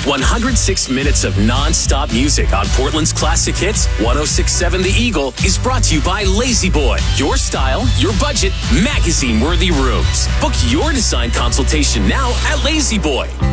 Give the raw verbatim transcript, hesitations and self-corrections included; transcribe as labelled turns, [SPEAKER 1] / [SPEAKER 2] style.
[SPEAKER 1] one hundred six minutes of non-stop music on Portland's classic hits. one oh six point seven The Eagle is brought to you by Lazy Boy. Your style, your budget, magazine-worthy rooms. Book your design consultation now at Lazy Boy.